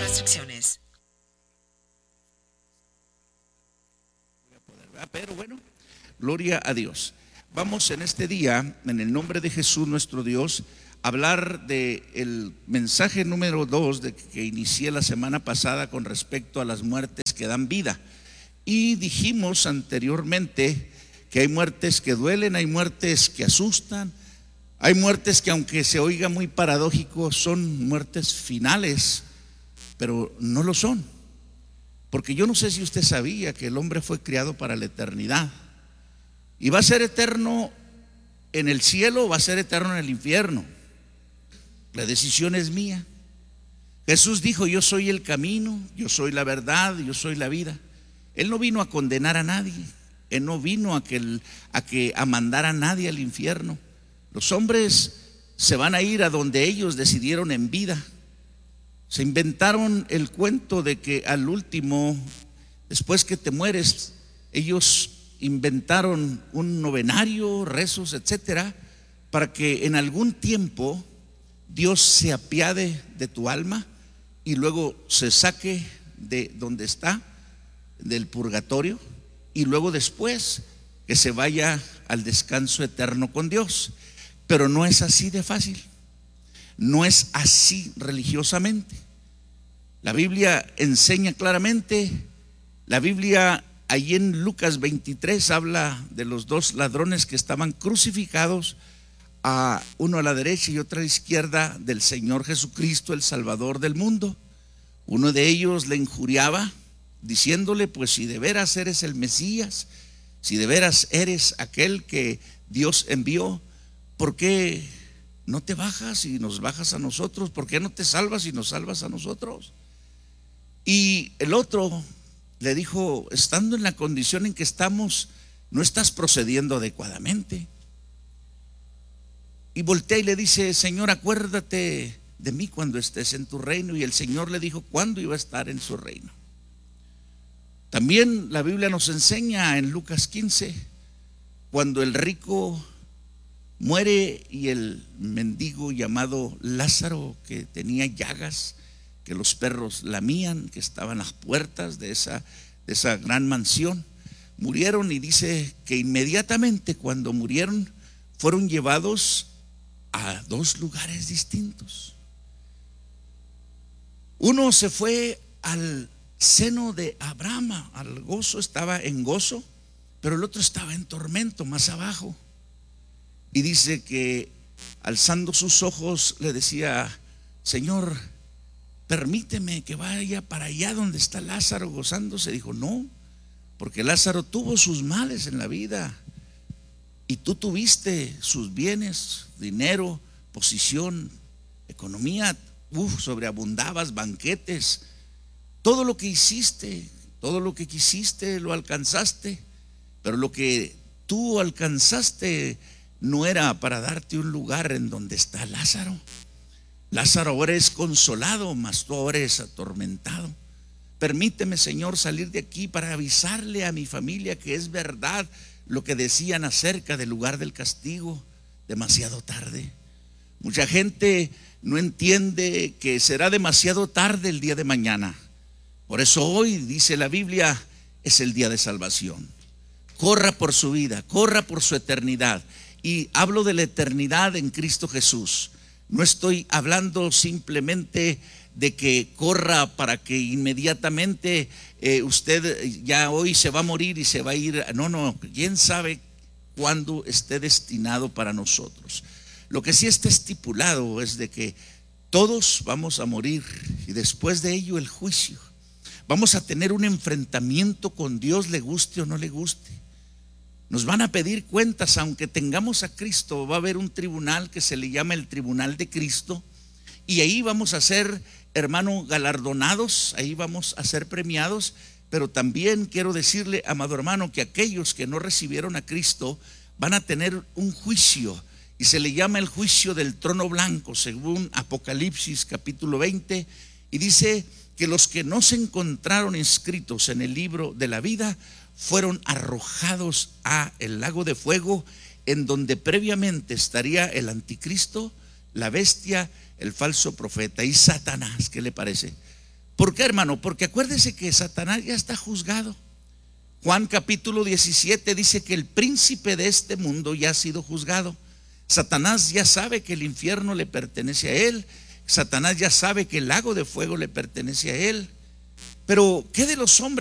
restricciones. Pero bueno, gloria a Dios. Vamos en este día, en el nombre de Jesús nuestro Dios, a hablar del mensaje número 2 que inicié la semana pasada con respecto a las muertes que dan vida. Y dijimos anteriormente que hay muertes que duelen, hay muertes que asustan, hay muertes que, aunque se oiga muy paradójico, son muertes finales, pero no lo son. Porque yo no sé si usted sabía que el hombre fue creado para la eternidad y va a ser eterno en el cielo o va a ser eterno en el infierno. La decisión es mía. Jesús dijo: yo soy el camino, yo soy la verdad, yo soy la vida. Él no vino a condenar a nadie, Él no vino a mandar a nadie al infierno. Los hombres se van a ir a donde ellos decidieron en vida. Se inventaron el cuento de que al último, después que te mueres, ellos inventaron un novenario, rezos, etcétera, para que en algún tiempo Dios se apiade de tu alma y luego se saque de donde está, del purgatorio, y luego después que se vaya al descanso eterno con Dios. Pero no es así de fácil, no es así religiosamente. La Biblia enseña claramente. La Biblia allí en Lucas 23 habla de los dos ladrones que estaban crucificados, uno a la derecha y otro a la izquierda del Señor Jesucristo, el Salvador del mundo. Uno de ellos le injuriaba diciéndole: pues si de veras eres el Mesías, si de veras eres aquel que Dios envió, ¿por qué no te bajas y nos bajas a nosotros? ¿Por qué no te salvas y nos salvas a nosotros? Y el otro le dijo: estando en la condición en que estamos, no estás procediendo adecuadamente. Y voltea y le dice: Señor, acuérdate de mí cuando estés en tu reino. Y el Señor le dijo cuándo iba a estar en su reino. También la Biblia nos enseña en Lucas 15, cuando el rico muere y el mendigo llamado Lázaro, que tenía llagas, que los perros lamían, que estaban a las puertas de esa gran mansión, murieron. Y dice que inmediatamente cuando murieron fueron llevados a dos lugares distintos. Uno se fue al seno de Abraham, al gozo, estaba en gozo, pero el otro estaba en tormento más abajo. Y dice que alzando sus ojos le decía: Señor, permíteme que vaya para allá donde está Lázaro gozándose. Dijo: no, porque Lázaro tuvo sus males en la vida y tú tuviste sus bienes, dinero, posición, economía, sobreabundabas, banquetes, todo lo que hiciste, todo lo que quisiste lo alcanzaste, pero lo que tú alcanzaste no era para darte un lugar en donde está Lázaro. Lázaro ahora es consolado, mas tú ahora eres atormentado. Permíteme, Señor, salir de aquí para avisarle a mi familia que es verdad lo que decían acerca del lugar del castigo. Demasiado tarde. Mucha gente no entiende que será demasiado tarde el día de mañana. Por eso hoy, dice la Biblia, es el día de salvación. Corra por su vida, corra por su eternidad. Y hablo de la eternidad en Cristo Jesús. No estoy hablando simplemente de que corra para que inmediatamente usted ya hoy se va a morir y se va a ir. No, quién sabe cuándo esté destinado para nosotros. Lo que sí está estipulado es de que todos vamos a morir y después de ello el juicio. Vamos a tener un enfrentamiento con Dios, le guste o no le guste. Nos van a pedir cuentas. Aunque tengamos a Cristo, va a haber un tribunal que se le llama el tribunal de Cristo, y ahí vamos a ser, hermano, galardonados, ahí vamos a ser premiados. Pero también quiero decirle, amado hermano, que aquellos que no recibieron a Cristo van a tener un juicio, y se le llama el juicio del trono blanco, según Apocalipsis capítulo 20, y dice que los que no se encontraron inscritos en el libro de la vida fueron arrojados a el lago de fuego, en donde previamente estaría el anticristo, la bestia, el falso profeta y Satanás. ¿Qué le parece? ¿Por qué, hermano? Porque acuérdese que Satanás ya está juzgado. Juan capítulo 17 dice que el príncipe de este mundo ya ha sido juzgado. Satanás ya sabe que el infierno le pertenece a él. Satanás ya sabe que el lago de fuego le pertenece a él. Pero ¿qué de los hombres